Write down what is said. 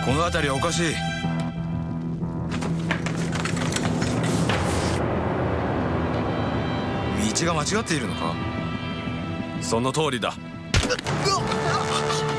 この辺りはおかしい。道が間違っているのか。その通りだ。